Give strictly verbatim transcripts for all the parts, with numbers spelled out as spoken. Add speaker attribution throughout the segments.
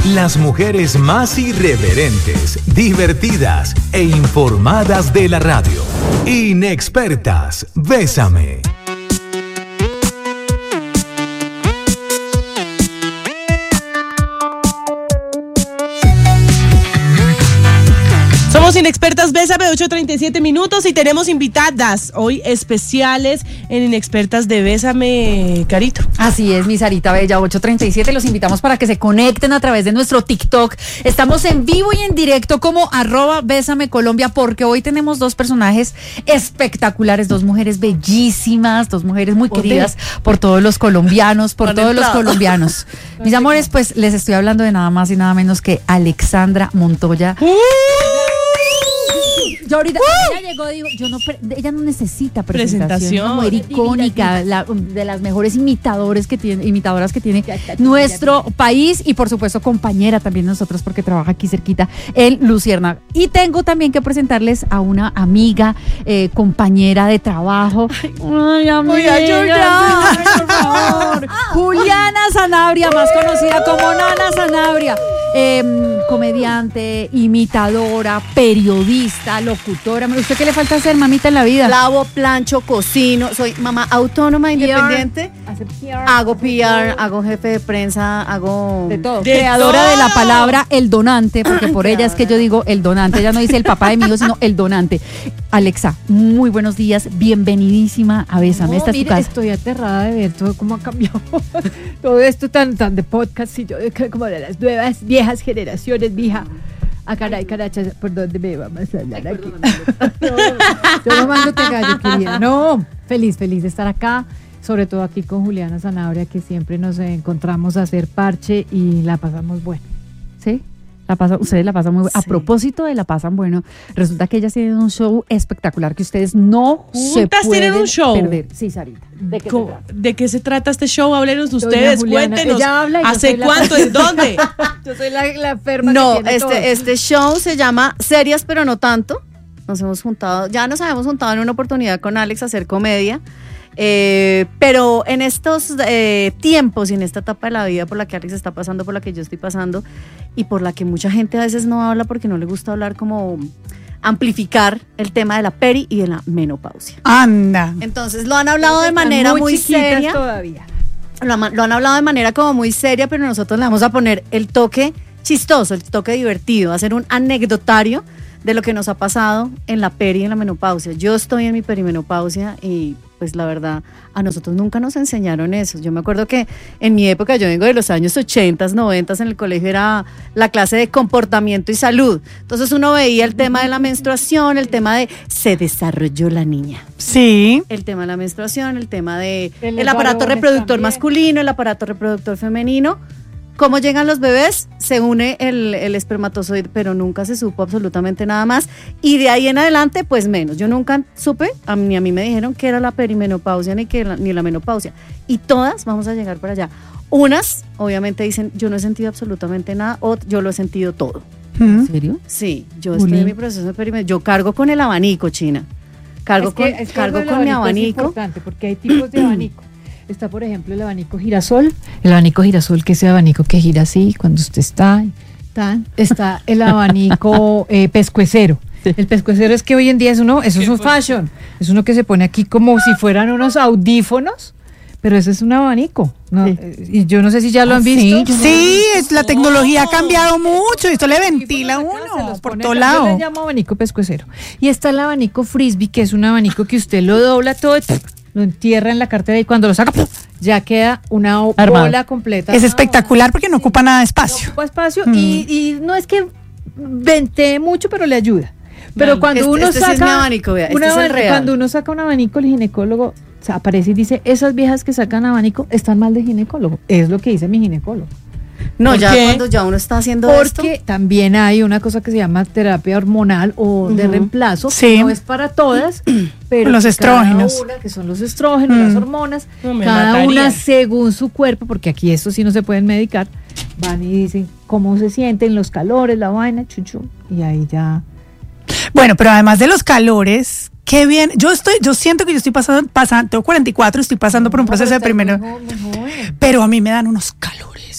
Speaker 1: Las mujeres más irreverentes, divertidas e informadas de la radio. Inexpertas, Bésame.
Speaker 2: Somos Inexpertas, Bésame, ocho treinta y siete minutos y tenemos invitadas hoy especiales en Inexpertas de Bésame, Carito.
Speaker 3: Así es, mi Sarita Bella, ocho treinta y siete. Los invitamos para que se conecten a través de nuestro TikTok. Estamos en vivo y en directo como arroba Bésame Colombia, porque hoy tenemos dos personajes espectaculares, dos mujeres bellísimas, dos mujeres muy queridas por todos los colombianos, por todos los colombianos. Mis amores, pues les estoy hablando de nada más y nada menos que Alexandra Montoya. Yo ahorita, ¡uh! Ella llegó, digo, yo no, ella no necesita presentación, presentación. Una mujer icónica, la, de las mejores imitadores que tiene, imitadoras que tiene nuestro país y por supuesto compañera también nosotros porque trabaja aquí cerquita en Luciérnaga. Y tengo también que presentarles a una amiga, eh, compañera de trabajo. Ay, amiga, ay, por favor. Juliana Sanabria, más conocida como Nana Sanabria. Eh, comediante, imitadora, periodista, locutora. ¿Usted qué le falta hacer, mamita, en la vida?
Speaker 4: Lavo, plancho, cocino. Soy mamá autónoma, independiente. P R. Hago P R, hago jefe de prensa, hago...
Speaker 3: De todo. De Creadora todo. De la palabra el donante, porque por ella es que yo digo el donante. Ella no dice el papá de mi hijo, sino el donante. Alexa, muy buenos días. Bienvenidísima a Bésame.
Speaker 5: No,
Speaker 3: Esta es
Speaker 5: mire,
Speaker 3: tu casa.
Speaker 5: Estoy aterrada de ver todo cómo ha cambiado. Todo esto tan, tan de podcast y yo como de las nuevas viejas generaciones, mija. Ah, caray, caracha, ¿por dónde me vamos a hablar aquí? No, yo mamándote gallo, querida. No, feliz, feliz de estar acá, sobre todo aquí con Juliana Sanabria, que siempre nos encontramos a hacer parche y la pasamos bueno.
Speaker 3: ¿Sí? La pasa, ustedes la pasan muy bueno. Sí. A propósito de la pasan bueno, resulta que ellas tienen un show espectacular que ustedes no se pueden
Speaker 2: tienen un show
Speaker 3: perder. Sí, Sarita.
Speaker 5: ¿De qué,
Speaker 2: ¿De qué se trata este show? Háblenos ustedes, Juliana, cuéntenos. ¿Hace cuánto? ¿En dónde?
Speaker 5: Yo soy la, la enferma
Speaker 4: no,
Speaker 5: que tiene
Speaker 4: este,
Speaker 5: todo.
Speaker 4: este show se llama Serias pero no tanto. Nos hemos juntado, ya nos habíamos juntado en una oportunidad con Alex a hacer comedia. Eh, pero en estos eh, tiempos y en esta etapa de la vida por la que Alex está pasando, por la que yo estoy pasando y por la que mucha gente a veces no habla porque no le gusta hablar, como amplificar el tema de la peri y de la menopausia.
Speaker 6: Anda.
Speaker 4: Entonces lo han hablado de manera muy, muy seria.
Speaker 5: Todavía.
Speaker 4: Lo, lo han hablado de manera como muy seria, pero nosotros le vamos a poner el toque chistoso, el toque divertido, hacer un anecdotario de lo que nos ha pasado en la peri y en la menopausia. Yo estoy en mi perimenopausia y pues la verdad a nosotros nunca nos enseñaron eso. Yo me acuerdo que en mi época, yo vengo de los años ochenta, noventa, en el colegio era la clase de comportamiento y salud. Entonces uno veía el tema de la menstruación, el tema de se desarrolló la niña.
Speaker 6: Sí.
Speaker 4: El tema de la menstruación, el tema de el, el aparato reproductor también. Masculino, el aparato reproductor femenino. ¿Cómo llegan los bebés? Se une el, el espermatozoide, pero nunca se supo absolutamente nada más. Y de ahí en adelante, pues menos. Yo nunca supe, a mí, a mí me dijeron que era la perimenopausia ni, que la, ni la menopausia. Y todas vamos a llegar para allá. Unas, obviamente, dicen, yo no he sentido absolutamente nada, o yo lo he sentido todo.
Speaker 3: ¿En serio?
Speaker 4: Sí, yo estoy en mi proceso de perimenopausia. Yo cargo con el abanico, China. Cargo
Speaker 5: es que,
Speaker 4: con,
Speaker 5: es que
Speaker 4: cargo con mi abanico.
Speaker 5: Es importante porque hay tipos de abanico. Está, por ejemplo, el abanico girasol. El abanico girasol, que es el abanico que gira así cuando usted está. Tan. Está el abanico eh, pescuecero. El pescuecero es que hoy en día es uno, eso es un fashion. Es uno que se pone aquí como si fueran unos audífonos, pero ese es un abanico. ¿No? Sí. Y yo no sé si ya lo han visto.
Speaker 6: Sí, sí, es, la tecnología ha cambiado mucho. Esto le ventila a uno por todo lado.
Speaker 5: Yo le llamo abanico pescuecero. Y está el abanico frisbee, que es un abanico que usted lo dobla todo, lo entierra en la cartera y cuando lo saca, ¡pum!, ya queda una
Speaker 6: Armado.
Speaker 5: bola completa.
Speaker 6: Es espectacular porque no ocupa nada de espacio.
Speaker 5: No ocupa espacio mm. y, y no es que ventee mucho, pero le ayuda. Pero vale. cuando
Speaker 4: este,
Speaker 5: uno
Speaker 4: este
Speaker 5: saca
Speaker 4: es mi abanico, vea, este
Speaker 5: una,
Speaker 4: es el real.
Speaker 5: Cuando uno saca un abanico, el ginecólogo aparece y dice, esas viejas que sacan abanico están mal de ginecólogo. Es lo que dice mi ginecólogo.
Speaker 4: No, ya qué? cuando ya uno está haciendo
Speaker 5: Porque
Speaker 4: esto.
Speaker 5: Porque también hay una cosa que se llama terapia hormonal o uh-huh. de reemplazo,
Speaker 6: sí.
Speaker 5: que no es para todas, pero
Speaker 6: los estrógenos.
Speaker 5: Cada una, que son los estrógenos, mm. las hormonas, no, cada
Speaker 2: mataría.
Speaker 5: una según su cuerpo, porque aquí esto sí no se pueden medicar, van y dicen cómo se sienten, los calores, la vaina, chuchu, y ahí ya.
Speaker 6: Bueno, pero además de los calores, qué bien. Yo estoy, yo siento que yo estoy pasando, pasando, tengo cuarenta y cuatro, estoy pasando por un proceso de primero, pero a mí me dan unos calores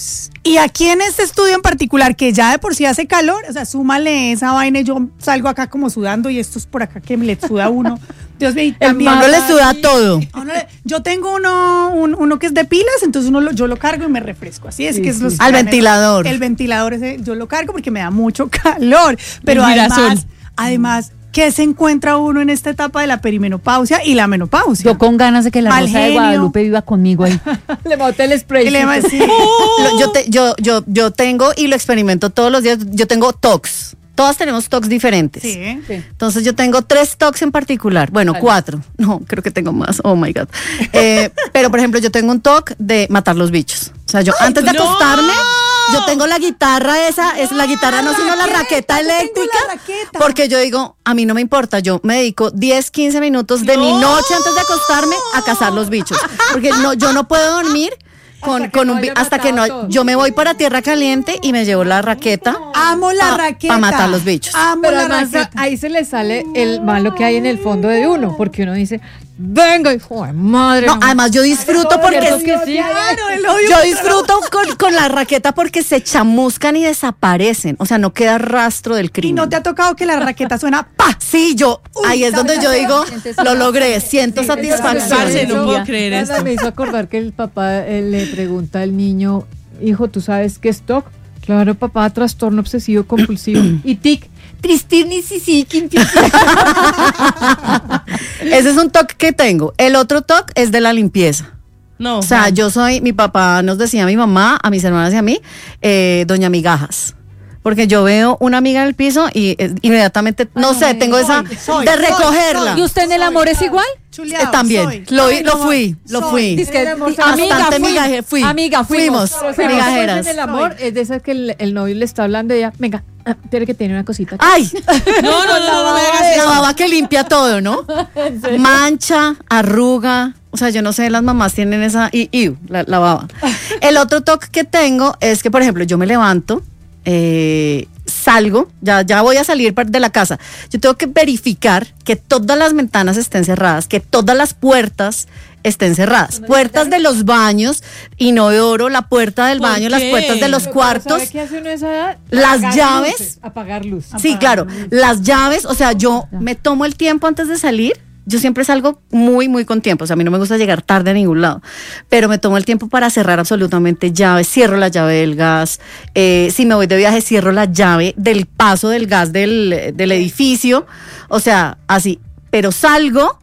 Speaker 6: Y aquí en este estudio en particular, que ya de por sí hace calor, o sea, súmale esa vaina y yo salgo acá como sudando y esto es por acá que me le suda a uno. Dios mío,
Speaker 4: también no le suda todo.
Speaker 6: Yo tengo uno, un, uno que es de pilas, entonces uno lo, yo lo cargo y me refresco. Así es sí, que es
Speaker 4: sí.
Speaker 6: los
Speaker 4: al ventilador.
Speaker 6: El ventilador ese yo lo cargo porque me da mucho calor. Pero además, además, ¿qué se encuentra uno en esta etapa de la perimenopausia y la menopausia?
Speaker 3: Yo con ganas de que la Rosa de Guadalupe viva conmigo ahí.
Speaker 5: Le boté el spray.
Speaker 6: Le va, sí.
Speaker 4: oh. yo, te, yo, yo, yo tengo y lo experimento todos los días. Yo tengo tocs. Todas tenemos tocs diferentes.
Speaker 6: Sí.
Speaker 4: sí. Entonces yo tengo tres tocs en particular. Bueno, vale. cuatro. No, creo que tengo más. Oh my God. Eh, pero por ejemplo, yo tengo un toc de matar los bichos. O sea, yo Ay, antes de no. acostarme, yo tengo la guitarra esa, es la guitarra no, sino la raqueta eléctrica. La raqueta. Porque yo digo, a mí no me importa, yo me dedico diez, quince minutos de no. mi noche antes de acostarme a cazar los bichos. Porque no, yo no puedo dormir. Con, hasta con un hasta que no todo. Yo me voy para tierra caliente y me llevo la raqueta.
Speaker 6: Amo la pa, raqueta
Speaker 4: para matar los bichos.
Speaker 6: Amo
Speaker 5: Pero
Speaker 6: la
Speaker 5: además,
Speaker 6: raqueta.
Speaker 5: Ahí se le sale el malo que hay en el fondo de uno, porque uno dice, venga, hijo de madre.
Speaker 4: No, no. Además yo disfruto porque es
Speaker 5: que sí,
Speaker 6: claro, el odio,
Speaker 4: yo disfruto con, con la raqueta porque se chamuscan y desaparecen. O sea, no queda rastro del crimen.
Speaker 6: ¿Y no te ha tocado que la raqueta suena pa?
Speaker 4: Sí, yo, Uy, ahí es donde yo digo, lo logré, siento sí, satisfacción.
Speaker 2: Parce, no puedo creer esto.
Speaker 5: Me hizo acordar que el papá eh, le pregunta al niño, hijo, ¿tú sabes qué es T O C? Claro, papá, trastorno obsesivo compulsivo. Y T I C, Tristirnisisikin.
Speaker 4: Ese es un toque que tengo. El otro toque es de la limpieza.
Speaker 2: No.
Speaker 4: O sea, man. yo soy, mi papá nos decía a mi mamá, a mis hermanas y a mí, eh, doña migajas. Porque yo veo una amiga en el piso y eh, inmediatamente, no Ay, sé, tengo soy, esa soy, de recogerla.
Speaker 3: Soy, soy. ¿Y usted en el amor soy, es igual?
Speaker 4: Chuleado, eh, también, soy. Lo, Ay, lo fui, soy. lo fui.
Speaker 3: Es que,
Speaker 4: amiga, fui, migaje, fui.
Speaker 3: Amiga, fuimos.
Speaker 4: Fuimos, fuimos. migajeras.
Speaker 5: En el amor soy. Es de esas que el, el novio le está hablando y ella, venga, tiene que tener una cosita.
Speaker 4: ¡Ay!
Speaker 2: No, no, no, no, no me hagas eso.
Speaker 4: La baba que limpia todo, ¿no? Mancha, arruga. O sea, yo no sé, las mamás tienen esa, y, y la, la baba. El otro toque que tengo es que, por ejemplo, yo me levanto, eh, salgo, ya, ya voy a salir de la casa. Yo tengo que verificar que todas las ventanas estén cerradas, que todas las puertas estén cerradas. Puertas de los baños, inodoro, la puerta del baño, las puertas de los cuartos.
Speaker 5: ¿Sabe qué hace uno a esa edad?
Speaker 4: Las
Speaker 5: apagar
Speaker 4: llaves.
Speaker 5: Luces, apagar luz.
Speaker 4: Sí,
Speaker 5: apagar
Speaker 4: claro.
Speaker 5: luz.
Speaker 4: Las llaves, o sea, yo me tomo el tiempo antes de salir. Yo siempre salgo muy, muy con tiempo. O sea, a mí no me gusta llegar tarde a ningún lado. Pero me tomo el tiempo para cerrar absolutamente llaves. Cierro la llave del gas. Eh, si me voy de viaje, cierro la llave del paso del gas del, del edificio. O sea, así. Pero salgo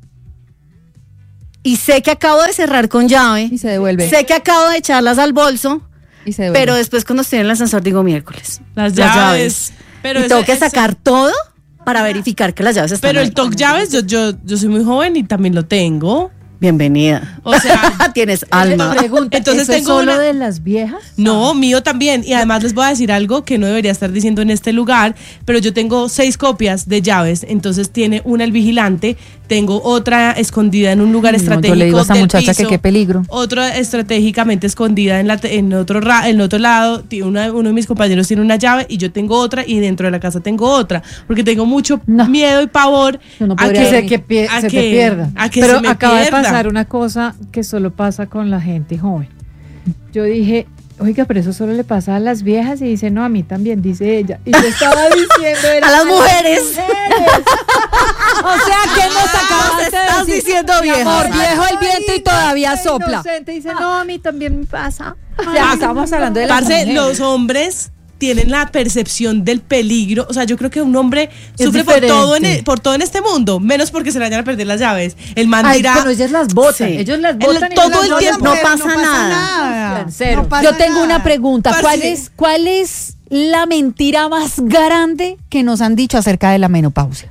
Speaker 4: y sé que acabo de cerrar con llave.
Speaker 3: Y se devuelve.
Speaker 4: Sé que acabo de echarlas al bolso.
Speaker 3: Y se devuelve.
Speaker 4: Pero después cuando estoy en el ascensor digo miércoles.
Speaker 2: Las llaves. Las llaves.
Speaker 4: Pero y ese, tengo que sacar ese... todo para verificar que las llaves están
Speaker 2: Pero
Speaker 4: ahí.
Speaker 2: el toque llaves, yo, yo, yo soy muy joven y también lo tengo.
Speaker 4: Bienvenida.
Speaker 2: O sea,
Speaker 4: tienes alma.
Speaker 5: Pregunta, entonces ¿eso tengo es solo una... de las viejas?
Speaker 2: No, mío también. Y además les voy a decir algo que no debería estar diciendo en este lugar, pero yo tengo seis copias de llaves. Entonces tiene una el vigilante, tengo otra escondida en un lugar estratégico.
Speaker 3: No, yo le digo a esta
Speaker 2: del
Speaker 3: muchacha
Speaker 2: piso,
Speaker 3: que qué peligro.
Speaker 2: Otra estratégicamente escondida en, la, en, otro, en otro lado. Una, uno de mis compañeros tiene una llave y yo tengo otra y dentro de la casa tengo otra. Porque tengo mucho no. miedo y pavor
Speaker 5: no
Speaker 2: a que,
Speaker 5: se, que pie,
Speaker 2: a
Speaker 5: se
Speaker 2: que,
Speaker 5: te pierda.
Speaker 2: A que
Speaker 5: Pero
Speaker 2: se me
Speaker 5: acaba
Speaker 2: pierda.
Speaker 5: de pasar una cosa que solo pasa con la gente joven. Yo dije, oiga, pero eso solo le pasa a las viejas y dice, no, a mí también, dice ella. Y yo estaba diciendo, era
Speaker 4: a las mujeres.
Speaker 5: mujeres. O sea, ¿qué nos acabaste de
Speaker 4: estás
Speaker 5: decir?
Speaker 4: diciendo vieja?
Speaker 3: Amor, viejo el viento y todavía sopla.
Speaker 5: Inocente, dice, no, a mí también me pasa.
Speaker 3: Ya estamos hablando de las
Speaker 2: Parce,
Speaker 3: mujeres.
Speaker 2: los hombres tienen la percepción del peligro. O sea, yo creo que un hombre
Speaker 5: es
Speaker 2: sufre
Speaker 5: diferente.
Speaker 2: por todo, en el, por todo en este mundo, menos porque se le vayan a perder las llaves. El man
Speaker 5: Ay,
Speaker 2: dirá,
Speaker 5: pero ellas las botan,
Speaker 4: Sí.
Speaker 5: ellos las botan
Speaker 2: El-
Speaker 5: y
Speaker 2: todo
Speaker 5: las
Speaker 2: el
Speaker 5: botan.
Speaker 2: tiempo.
Speaker 4: No
Speaker 6: Pero
Speaker 4: pasa nada.
Speaker 6: nada.
Speaker 5: Cero.
Speaker 6: No pasa
Speaker 3: Yo tengo
Speaker 6: nada.
Speaker 3: una pregunta.
Speaker 2: Parce.
Speaker 3: ¿Cuál es, ¿Cuál es la mentira más grande que nos han dicho acerca de la menopausia?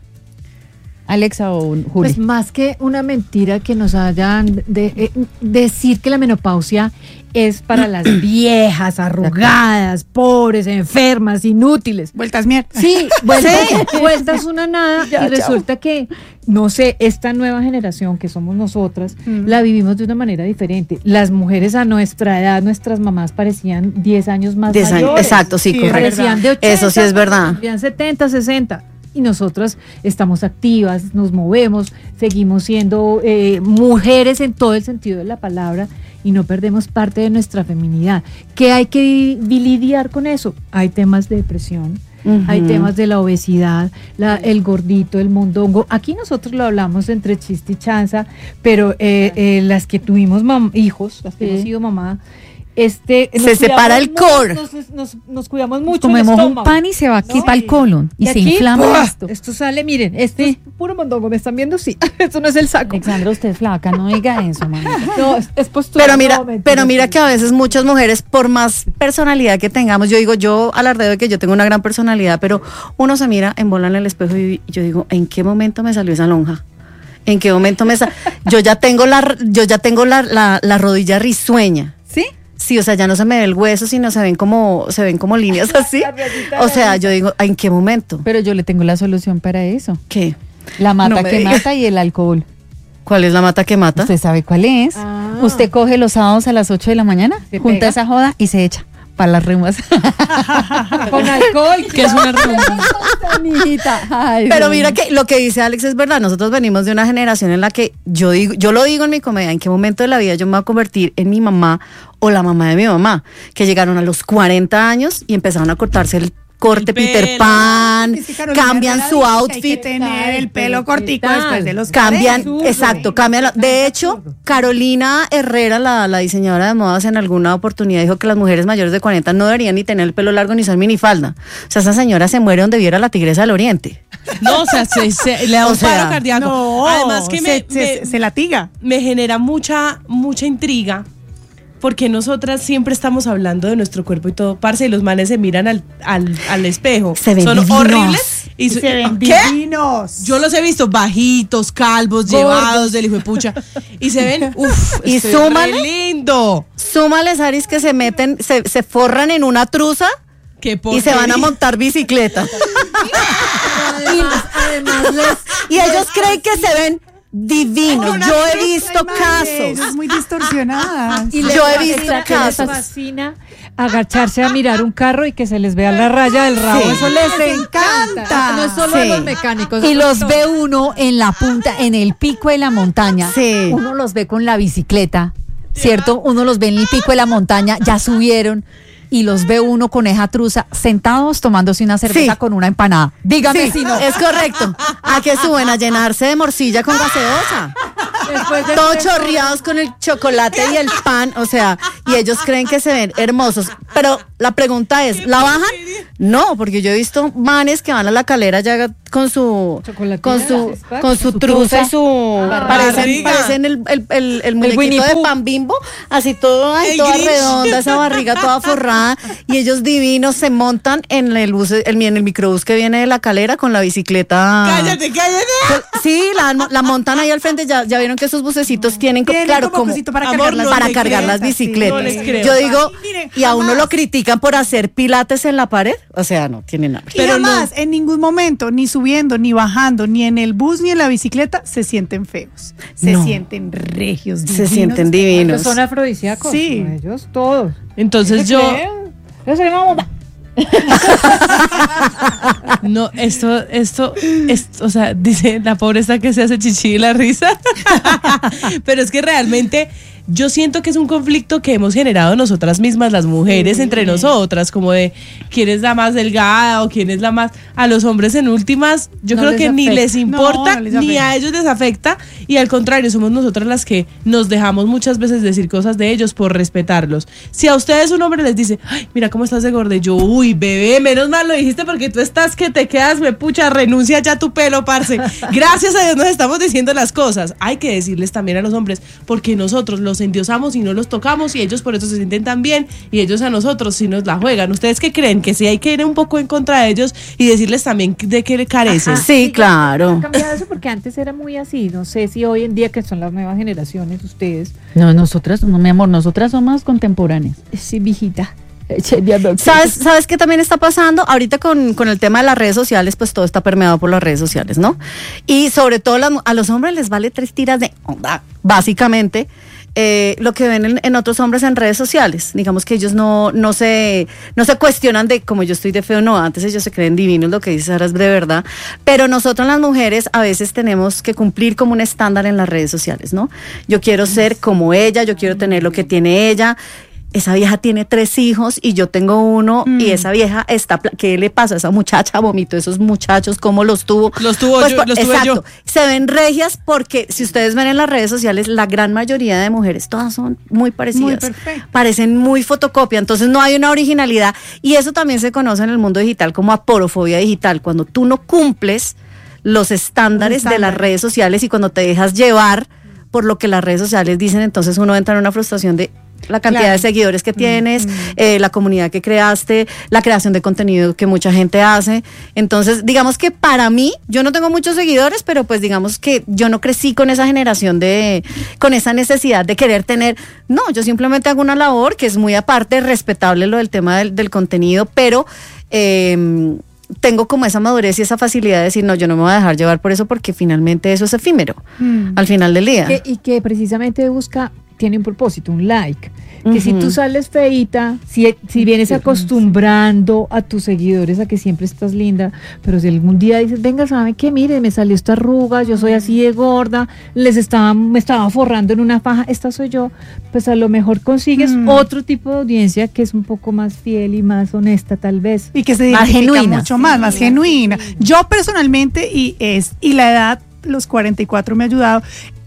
Speaker 3: Alexa o Juli.
Speaker 5: Pues más que una mentira que nos hayan de, eh, decir que la menopausia es para las viejas, arrugadas, pobres, enfermas, inútiles.
Speaker 6: Vueltas mierda.
Speaker 5: Sí, vueltas, vueltas una nada ya, y resulta chao. que, no sé, esta nueva generación que somos nosotras, mm. la vivimos de una manera diferente. Las mujeres a nuestra edad, nuestras mamás parecían diez años más
Speaker 4: diez
Speaker 5: mayores.
Speaker 4: años, exacto, sí,
Speaker 6: Sí,
Speaker 4: correcto.
Speaker 5: Parecían de ochenta,
Speaker 4: Eso sí es verdad.
Speaker 5: parecían setenta, sesenta. Y nosotras estamos activas, nos movemos, seguimos siendo eh, mujeres en todo el sentido de la palabra y no perdemos parte de nuestra feminidad. ¿Qué hay que lidiar con eso? Hay temas de depresión, uh-huh. hay temas de la obesidad, la, el gordito, el mondongo. Aquí nosotros lo hablamos entre chiste y chanza, pero eh, eh, las que tuvimos mam- hijos, las que sí. hemos sido mamá, Este,
Speaker 4: se separa el core.
Speaker 5: Nos, nos, nos cuidamos mucho.
Speaker 3: Comemos un pan y se va aquí ¿no? para el colon y, y se aquí, inflama ¡buah! Esto.
Speaker 5: Esto sale, miren, esto sí. es puro mondongo. ¿Me están viendo? Sí. Esto no es el saco.
Speaker 3: Alexandra, usted es flaca, no diga eso, mamá.
Speaker 5: No, es, es postura.
Speaker 4: Pero mira,
Speaker 5: no, mentira,
Speaker 4: pero mira que a veces muchas mujeres, por más personalidad que tengamos, yo digo, yo alardeo de que yo tengo una gran personalidad, pero uno se mira en bola en el espejo y yo digo, ¿en qué momento me salió esa lonja? ¿En qué momento me salió? Yo ya tengo la, yo ya tengo la, la, la rodilla risueña.
Speaker 5: ¿Sí?
Speaker 4: Sí, o sea, ya no se me ve el hueso, sino se ven como, se ven como líneas así. O sea, yo digo, ¿en qué momento?
Speaker 3: Pero yo le tengo la solución para eso.
Speaker 4: ¿Qué?
Speaker 3: La mata
Speaker 4: No me
Speaker 3: que
Speaker 4: diga.
Speaker 3: mata y el alcohol.
Speaker 4: ¿Cuál es la mata que mata?
Speaker 3: ¿Usted sabe cuál es?
Speaker 5: Ah.
Speaker 3: Usted coge los sábados a las ocho de la mañana,
Speaker 5: ¿Se
Speaker 3: junta
Speaker 5: pega?
Speaker 3: esa joda y se echa para las rimas.
Speaker 5: Con alcohol.
Speaker 3: Que es una rima. Ay,
Speaker 4: Pero
Speaker 3: Dios.
Speaker 4: mira que lo que dice Alex es verdad, nosotros venimos de una generación en la que yo digo, yo lo digo en mi comedia, en qué momento de la vida yo me voy a convertir en mi mamá o la mamá de mi mamá, que llegaron a los cuarenta años y empezaron a cortarse el corte
Speaker 2: El pelo.
Speaker 4: Peter Pan,
Speaker 6: Es que Carolina
Speaker 4: cambian
Speaker 6: Herrera
Speaker 4: su
Speaker 6: dice que
Speaker 4: outfit.
Speaker 6: hay que tener el pelo cortico
Speaker 5: ¿qué tal?
Speaker 6: después de los
Speaker 4: Cambian,
Speaker 6: cuarenta.
Speaker 4: exacto, cambian. la- De hecho, Carolina Herrera, la, la diseñadora de modas, en alguna oportunidad dijo que las mujeres mayores de cuarenta no deberían ni tener el pelo largo ni usar minifalda. O sea, esa señora se muere donde viera la tigresa del oriente.
Speaker 2: No, o sea, se, se- le da
Speaker 4: O
Speaker 2: un
Speaker 4: sea,
Speaker 2: paro cardíaco.
Speaker 6: No,
Speaker 2: Además que
Speaker 6: se,
Speaker 2: me,
Speaker 6: se-
Speaker 2: me-
Speaker 6: se latiga.
Speaker 2: me genera mucha, mucha intriga, porque nosotras siempre estamos hablando de nuestro cuerpo y todo, parce, y los manes se miran al, al, al espejo.
Speaker 4: Se ven
Speaker 2: Son
Speaker 4: divinos.
Speaker 2: horribles. Y su-
Speaker 6: Se ven
Speaker 2: ¿Qué?
Speaker 6: divinos.
Speaker 2: Yo los he visto bajitos, calvos,
Speaker 5: Gordos.
Speaker 2: llevados del hijo de pucha. Y se ven, uff,
Speaker 4: Y
Speaker 2: estoy
Speaker 4: súmale.
Speaker 2: re lindo.
Speaker 4: Súmale, Saris, que se meten, se, se forran en una truza
Speaker 2: Qué
Speaker 4: y se van a
Speaker 2: porquería.
Speaker 4: montar bicicleta.
Speaker 5: Además, les,
Speaker 4: Y ellos creen que se ven divinos. Yo he visto
Speaker 6: Es
Speaker 4: casos.
Speaker 6: muy distorsionada.
Speaker 5: y
Speaker 4: Yo
Speaker 5: les-
Speaker 4: he visto
Speaker 5: les-
Speaker 4: casos.
Speaker 5: Les fascina agacharse a mirar un carro y que se les vea la raya del rabo.
Speaker 4: Sí.
Speaker 5: Eso les
Speaker 6: Les
Speaker 5: encanta.
Speaker 6: encanta.
Speaker 5: No es solo
Speaker 4: Sí.
Speaker 5: de los mecánicos.
Speaker 3: Y
Speaker 5: eso
Speaker 3: los
Speaker 5: es
Speaker 3: ve
Speaker 5: todo.
Speaker 3: uno en la punta, en el pico de la montaña.
Speaker 4: Sí.
Speaker 3: Uno los ve con la bicicleta, ¿cierto? Uno los ve en el pico de la montaña, ya subieron. Y los ve uno con esa truza sentados tomándose una cerveza
Speaker 4: Sí.
Speaker 3: con una empanada. Dígame
Speaker 4: Sí,
Speaker 3: si no.
Speaker 4: es correcto. A que suben a llenarse de morcilla con gaseosa.
Speaker 5: Después de
Speaker 4: Todos
Speaker 5: tres
Speaker 4: chorreados con el chocolate y el pan, o sea, y ellos creen que se ven hermosos. Pero la pregunta es, ¿la bajan? No, porque yo he visto manes que van a la calera ya con su
Speaker 5: Chocolatina
Speaker 4: con
Speaker 5: en
Speaker 4: su
Speaker 5: las espaldas,
Speaker 4: con su
Speaker 3: su
Speaker 4: truza y
Speaker 3: truza.
Speaker 4: su parecen,
Speaker 2: barriga.
Speaker 4: parecen el, el, el, el muñequito
Speaker 5: Winnie
Speaker 4: de
Speaker 5: Pooh.
Speaker 4: pan Bimbo, así todo, ay,
Speaker 2: El
Speaker 4: toda
Speaker 2: Grinch.
Speaker 4: redonda, esa barriga toda forrada, y ellos divinos se montan en el bus, el, en el microbús que viene de la calera con la bicicleta.
Speaker 2: Cállate, cállate.
Speaker 4: Sí, la, la montan ahí al frente, ya, ya vieron que esos bucecitos tienen, co-
Speaker 6: Tienen
Speaker 4: claro,
Speaker 6: como
Speaker 4: como
Speaker 6: cosito para
Speaker 2: Amor,
Speaker 6: cargar las
Speaker 2: no
Speaker 4: para
Speaker 2: le
Speaker 4: cargar las
Speaker 6: bicicletas, sí.
Speaker 4: bicicletas.
Speaker 2: No les creo.
Speaker 4: Yo digo,
Speaker 6: Mire,
Speaker 4: y a uno
Speaker 6: jamás.
Speaker 4: lo critican por hacer pilates en la pared, o sea, no tienen nada.
Speaker 6: Y
Speaker 2: Pero no.
Speaker 6: jamás, en ningún momento, ni subiendo, ni bajando, ni en el bus, ni en la bicicleta, se sienten feos. Se
Speaker 4: No.
Speaker 6: sienten regios,
Speaker 4: Se
Speaker 6: divinos.
Speaker 4: sienten
Speaker 5: que
Speaker 4: divinos.
Speaker 5: son afrodisíacos.
Speaker 6: Sí.
Speaker 5: ¿no? Ellos todos.
Speaker 2: Entonces
Speaker 5: ¿Se
Speaker 2: yo,
Speaker 5: creen? Ellos se llaman bomba.
Speaker 2: no, esto, esto, esto, o sea, dice la pobreza que se hace chichi y la risa. Pero es que realmente yo siento que es un conflicto que hemos generado nosotras mismas, las mujeres, entre nosotras, como de quién es la más delgada o quién es la más. A los hombres en últimas, yo
Speaker 3: No
Speaker 2: creo
Speaker 3: les
Speaker 2: que ni
Speaker 3: afecta.
Speaker 2: les importa,
Speaker 6: No, no les
Speaker 2: ni
Speaker 6: afecta.
Speaker 2: a ellos les afecta, y al contrario, somos nosotras las que nos dejamos muchas veces decir cosas de ellos por respetarlos. Si a ustedes un hombre les dice, ay, mira cómo estás de gorda, y yo, uy, bebé, menos mal lo dijiste porque tú estás que te quedas, me pucha, renuncia ya tu pelo, parce. Gracias a Dios nos estamos diciendo las cosas. Hay que decirles también a los hombres, porque nosotros los endiosamos y no los tocamos, y ellos por eso se sienten tan bien, y ellos a nosotros si nos la juegan. ¿Ustedes qué creen? Que sí hay que ir un poco en contra de ellos y decirles también de qué carecen.
Speaker 4: Sí,
Speaker 5: Ha
Speaker 4: claro.
Speaker 5: cambiado eso porque antes era muy así. No sé si hoy en día, que son las nuevas generaciones, ustedes.
Speaker 3: No, nosotras, no, mi amor, nosotras somos contemporáneas.
Speaker 5: Sí, viejita.
Speaker 4: ¿Sabes, ¿Sabes qué también está pasando? Ahorita con, con el tema de las redes sociales, pues todo está permeado por las redes sociales, ¿no? Y sobre todo las mu- a los hombres les vale tres tiras de onda, básicamente. eh, lo que ven en, en otros hombres en redes sociales. Digamos que ellos no, no, se, no se cuestionan de como yo estoy de feo, no, antes ellos se creen divinos, lo que dice Sara es de verdad, pero nosotros las mujeres a veces tenemos que cumplir como un estándar en las redes sociales, ¿no? Yo quiero ser como ella, yo quiero tener lo que tiene ella. Esa vieja tiene tres hijos y yo tengo uno mm. y esa vieja está, ¿qué le pasó a esa muchacha? Vomitó esos muchachos, ¿cómo los tuvo?
Speaker 2: Los tuvo
Speaker 4: pues,
Speaker 2: yo,
Speaker 4: por,
Speaker 2: los
Speaker 4: exacto,
Speaker 2: tuve yo.
Speaker 4: Se ven regias porque si ustedes ven en las redes sociales, la gran mayoría de mujeres, todas son muy parecidas. Muy parecen muy fotocopia, entonces no hay una originalidad y eso también se conoce en el mundo digital como aporofobia digital, cuando tú no cumples los estándares, los estándares de las redes sociales y cuando te dejas llevar por lo que las redes sociales dicen, entonces uno entra en una frustración de la cantidad claro. de seguidores que tienes, mm. eh, la comunidad que creaste, la creación de contenido que mucha gente hace. Entonces, digamos que para mí, yo no tengo muchos seguidores, pero pues digamos que yo no crecí con esa generación de, con esa necesidad de querer tener, no, yo simplemente hago una labor que es muy aparte, respetable lo del tema del, del contenido, pero eh, tengo como esa madurez y esa facilidad de decir, no, yo no me voy a dejar llevar por eso porque finalmente eso es efímero, mm. al final del día.
Speaker 5: Que, y que precisamente busca, tiene un propósito, un like. Que uh-huh. si tú sales feíta, si, si vienes acostumbrando a tus seguidores a que siempre estás linda, pero si algún día dices, venga, ¿saben qué? Mire, me salió esta arruga, yo soy así de gorda, les estaba, me estaba forrando en una faja, esta soy yo, pues a lo mejor consigues mm. otro tipo de audiencia que es un poco más fiel y más honesta tal vez.
Speaker 6: Y que se
Speaker 5: más genuina.
Speaker 6: Mucho más, más genuina. Yo personalmente, y es, y la edad, los cuarenta y cuatro me ha ayudado,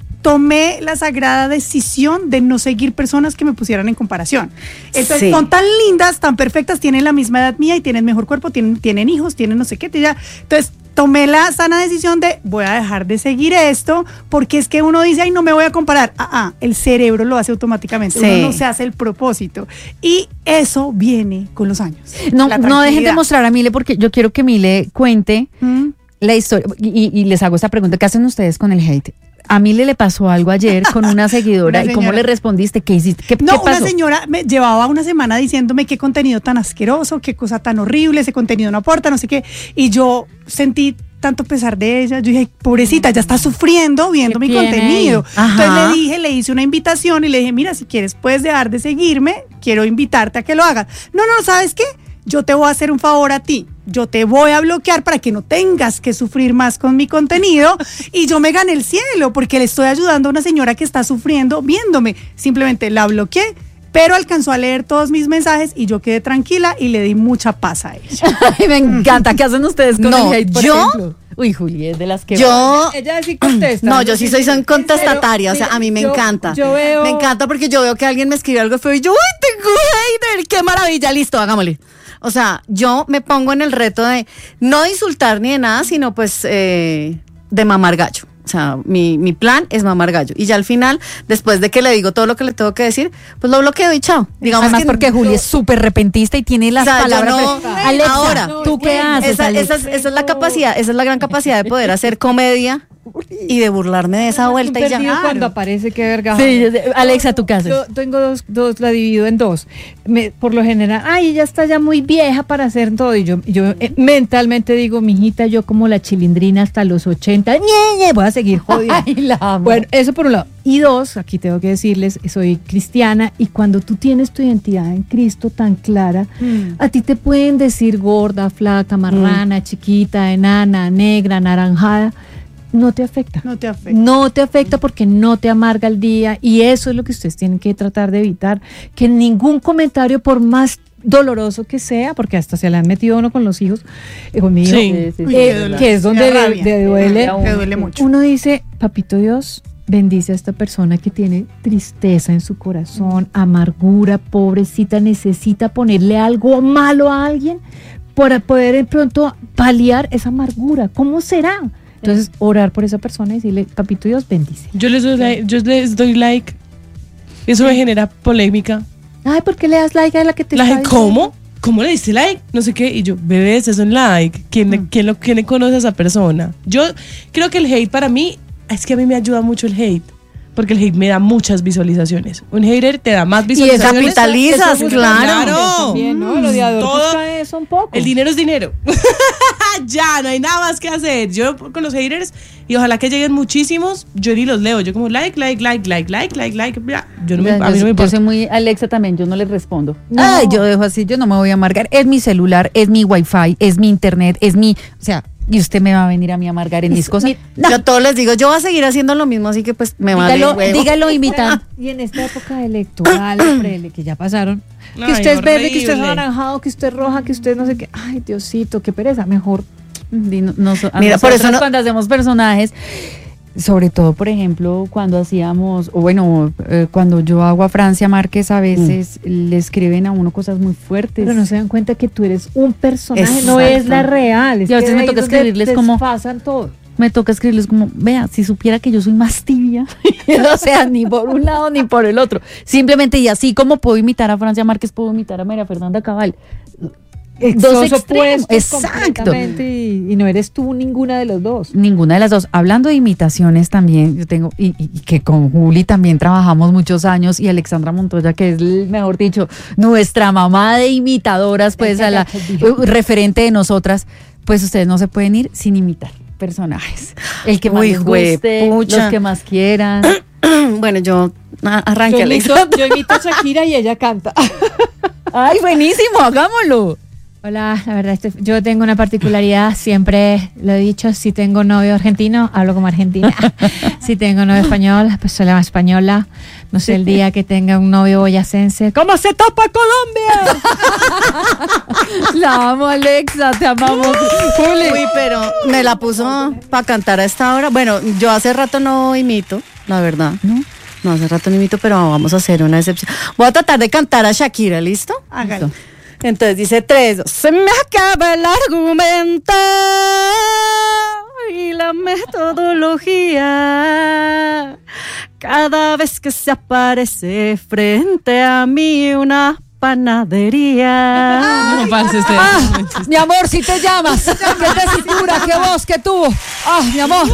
Speaker 6: tomé la sagrada decisión de no seguir personas que me pusieran en comparación. Entonces, sí. son tan lindas, tan perfectas, tienen la misma edad mía y tienen mejor cuerpo, tienen, tienen hijos, tienen no sé qué. Ya. Entonces, tomé la sana decisión de voy a dejar de seguir esto, porque es que uno dice, ay, no me voy a comparar. Ah, ah, el cerebro lo hace automáticamente, sí. uno no se hace el propósito. Y eso viene con los años.
Speaker 3: No, no dejen de mostrar a Mile, porque yo quiero que Mile cuente ¿Mm? la historia. Y, y les hago esta pregunta, ¿qué hacen ustedes con el hate? A Mile le pasó algo ayer con una seguidora. Una ¿Y cómo le respondiste? ¿Qué hiciste? ¿Qué,
Speaker 6: no,
Speaker 3: ¿qué pasó?
Speaker 6: Una señora me llevaba una semana diciéndome qué contenido tan asqueroso, qué cosa tan horrible, ese contenido no aporta, no sé qué. Y yo sentí tanto pesar de ella. Yo dije, pobrecita, ya está sufriendo viendo mi contenido. Entonces le dije, le hice una invitación y le dije, mira, si quieres puedes dejar de seguirme, quiero invitarte a que lo hagas. No, no, ¿sabes qué? Yo te voy a hacer un favor a ti, yo te voy a bloquear para que no tengas que sufrir más con mi contenido y yo me gané el cielo porque le estoy ayudando a una señora que está sufriendo viéndome. Simplemente la bloqueé, pero alcanzó a leer todos mis mensajes y yo quedé tranquila y le di mucha paz a ella.
Speaker 3: Ay, me encanta. ¿Qué hacen ustedes con
Speaker 4: no,
Speaker 3: el hate, por
Speaker 4: yo
Speaker 3: ejemplo? Uy, Juli, es de las que...
Speaker 4: Yo...
Speaker 5: Va. Ella sí contesta.
Speaker 4: No, yo sí soy son contestataria, o sea, a mí me
Speaker 5: yo,
Speaker 4: encanta.
Speaker 5: Yo veo...
Speaker 4: Me encanta porque yo veo que alguien me escribe algo feo y yo, ¡uy, tengo hater! ¡Qué maravilla! Listo, hagámosle. O sea, yo me pongo en el reto de no de insultar ni de nada, sino pues eh, de mamar gallo. O sea, mi, mi plan es mamar gallo. Y ya al final, después de que le digo todo lo que le tengo que decir, pues lo bloqueo y chao. Digamos
Speaker 3: Además
Speaker 4: que
Speaker 3: porque Juli es súper repentista y tiene las
Speaker 4: o sea,
Speaker 3: palabras...
Speaker 4: No,
Speaker 3: Alexa,
Speaker 4: ahora,
Speaker 3: ¿tú qué haces,
Speaker 4: esa, esa, es, esa es la capacidad, esa es la gran capacidad de poder hacer comedia y de burlarme de esa vuelta y ya.
Speaker 5: Claro. Cuando aparece, qué verga.
Speaker 3: Sí, Alexa, ¿tú qué haces?
Speaker 5: Yo tengo dos, dos, la divido en dos. Me, por lo general, ay, ella está ya muy vieja para hacer todo. Y yo, yo eh, mentalmente digo, mijita, yo como la chilindrina hasta los ochenta, ñe, ñe, voy a seguir jodida.
Speaker 3: Ay, la amo.
Speaker 5: Bueno, eso por un lado. Y dos, aquí tengo que decirles, soy cristiana y cuando tú tienes tu identidad en Cristo tan clara, mm. a ti te pueden decir gorda, flaca, marrana, mm. chiquita, enana, negra, naranjada. No te afecta.
Speaker 6: No te afecta.
Speaker 5: No te afecta porque no te amarga el día y eso es lo que ustedes tienen que tratar de evitar, que ningún comentario, por más doloroso que sea, porque hasta se le han metido uno con los hijos, eh, conmigo,
Speaker 2: sí.
Speaker 5: eh, sí, sí, eh, que es donde le, le duele,
Speaker 6: me duele mucho.
Speaker 5: Uno dice, papito Dios, bendice a esta persona que tiene tristeza en su corazón, amargura, pobrecita, necesita ponerle algo malo a alguien para poder de pronto paliar esa amargura. ¿Cómo será? Entonces, orar por esa persona y decirle, papito Dios, bendice.
Speaker 2: Yo les doy like, yo les doy like. Eso me genera polémica.
Speaker 5: Ay, ¿por qué le das like a la que te
Speaker 2: la
Speaker 5: está
Speaker 2: gente, ¿cómo? ¿Cómo le diste like? No sé qué. Y yo, bebés, eso es un like. ¿Quién, mm. ¿quién, lo, ¿Quién le conoce a esa persona? Yo creo que el hate para mí, es que a mí me ayuda mucho el hate. Porque el hate me da muchas visualizaciones. Un hater te da más visualizaciones.
Speaker 4: Y capitalizas, claro.
Speaker 5: También, ¿no? Los odiadores
Speaker 2: todo,
Speaker 5: buscan eso un poco.
Speaker 2: El dinero es dinero. ya, no hay nada más que hacer. Yo con los haters, y ojalá que lleguen muchísimos, yo ni los leo. Yo como like, like, like, like, like, like, like. Yo no me, a mí no me importa.
Speaker 3: Yo soy muy Alexa también, yo no les respondo. No. Ay, yo dejo así, yo no me voy a amargar. Es mi celular, es mi wifi, es mi internet, es mi, o sea, y usted me va a venir a mí a amargar en mis cosas.
Speaker 4: No. Yo todos les digo, yo voy a seguir haciendo lo mismo, así que pues me va a dar huevo.
Speaker 3: Dígalo imitando.
Speaker 5: Y en esta época electoral, hombre, que ya pasaron, que
Speaker 2: Ay,
Speaker 5: usted es verde,
Speaker 2: horrible.
Speaker 5: que usted es anaranjado, que usted es roja, que usted no sé qué. Ay, Diosito, qué pereza, mejor.
Speaker 3: No, no, a
Speaker 4: Mira, por eso no,
Speaker 3: cuando hacemos personajes, sobre todo, por ejemplo, cuando hacíamos, o bueno, eh, cuando yo hago a Francia Márquez, a veces mm. le escriben a uno cosas muy fuertes.
Speaker 5: Pero no se dan cuenta que tú eres un personaje,
Speaker 4: Exacto.
Speaker 5: no es la real. Es
Speaker 3: y a veces
Speaker 5: que
Speaker 3: me toca escribirles como...
Speaker 5: pasan todo.
Speaker 3: Me toca escribirles como, vea, si supiera que yo soy más tibia, o sea, ni por un lado ni por el otro. Simplemente, y así como puedo imitar a Francia Márquez, puedo imitar a María Fernanda Cabal. Dos extremos, exacto.
Speaker 5: Y, y no eres tú ninguna de los dos.
Speaker 3: Ninguna de las dos. Hablando de imitaciones también, yo tengo, y, y que con Juli también trabajamos muchos años, y Alexandra Montoya, que es, mejor dicho, nuestra mamá de imitadoras, pues a la uh, referente de nosotras, pues ustedes no se pueden ir sin imitar personajes. El que más
Speaker 4: Uy,
Speaker 3: les guste,
Speaker 4: pucha.
Speaker 3: los que más quieran.
Speaker 4: Bueno, yo arranqué.
Speaker 5: Yo imito, yo imito a Shakira y ella canta.
Speaker 3: Ay, buenísimo, hagámoslo.
Speaker 5: Hola, la verdad, este, yo tengo una particularidad, siempre lo he dicho, si tengo novio argentino, hablo como argentina. Si tengo novio español, pues soy la española. No sé, el día que tenga un novio boyacense, ¿cómo se topa Colombia?
Speaker 3: La amo, Alexa, te amamos. Juli.
Speaker 4: Uy, pero me la puso para cantar a esta hora. Bueno, yo hace rato no imito, la verdad.
Speaker 3: ¿No?
Speaker 4: No, hace rato no imito, pero vamos a hacer una excepción. Voy a tratar de cantar a Shakira, ¿listo?
Speaker 6: Hágalo.
Speaker 4: Entonces dice tres, dos. Se me acaba el argumento y la metodología. Cada vez que se aparece frente a mí una panadería.
Speaker 2: No, parce, usted.
Speaker 3: Ah, mi amor, si te llamas, qué tesitura, qué voz, qué tuvo. Ah, mi amor.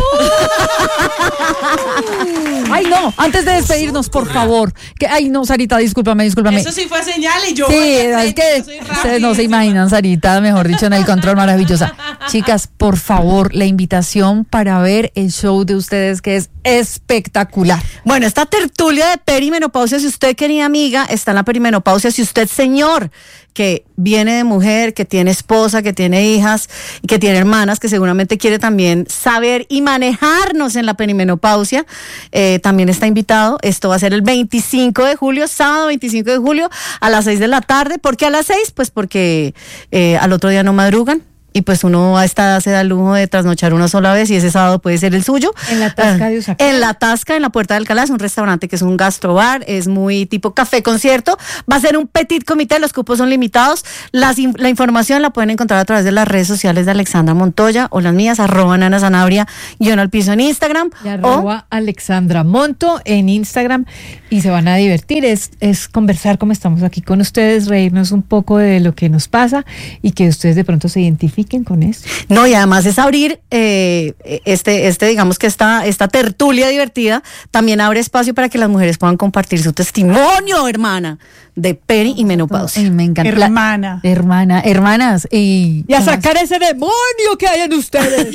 Speaker 3: Ay, no, antes de despedirnos, por favor. Que, ay, no, Sarita, discúlpame, discúlpame.
Speaker 2: Eso sí fue señal y yo.
Speaker 3: Sí,
Speaker 2: voy a
Speaker 3: es
Speaker 2: hacer,
Speaker 3: que
Speaker 2: yo soy
Speaker 3: ustedes no se
Speaker 2: rapidísima.
Speaker 3: imaginan, Sarita, mejor dicho, en el control maravillosa. Chicas, por favor, la invitación para ver el show de ustedes, que es espectacular.
Speaker 4: Bueno, esta tertulia de perimenopausia, si usted, querida amiga, está en la perimenopausia, si usted, señor, que viene de mujer, que tiene esposa, que tiene hijas y que tiene hermanas, que seguramente quiere también saber y manejarnos en la perimenopausia, eh, también está invitado. Esto va a ser el veinticinco de julio, sábado veinticinco de julio, a las seis de la tarde. ¿Por qué a las seis? Pues porque eh, al otro día no madrugan. Y pues uno a esta edad se da el lujo de trasnochar una sola vez y ese sábado puede ser el suyo.
Speaker 5: En la Tasca de Usaquén.
Speaker 4: En la Tasca, en la Puerta de Alcalá, es un restaurante que es un gastrobar, es muy tipo café concierto. Va a ser un petit comité, los cupos son limitados. Las, la información la pueden encontrar a través de las redes sociales de Alexandra Montoya o las mías, arroba Nana Sanabria, guión al piso en Instagram.
Speaker 5: Y arroba Alexandra Monto en Instagram, y se van a divertir, es, es conversar como estamos aquí con ustedes, reírnos un poco de lo que nos pasa y que ustedes de pronto se identifiquen con eso.
Speaker 4: No, y además es abrir eh, este, este, digamos que esta, esta tertulia divertida también abre espacio para que las mujeres puedan compartir su testimonio, hermana, de peri y menopausia.
Speaker 3: Ay, me encanta. La-
Speaker 6: Hermana.
Speaker 3: hermana, hermanas. Y,
Speaker 5: Y a sacar ese demonio que hay en ustedes.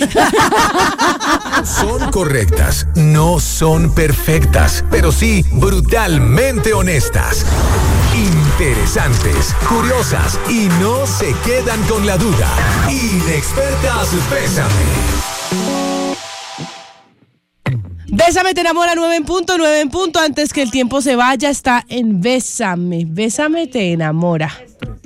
Speaker 1: Son correctas, no son perfectas, pero sí brutalmente honestas. Interesantes, curiosas y no se quedan con la duda. Inexpertas, bésame.
Speaker 2: Bésame te enamora, nueve en punto, nueve en punto. Antes que el tiempo se vaya, está en Bésame. Bésame te enamora.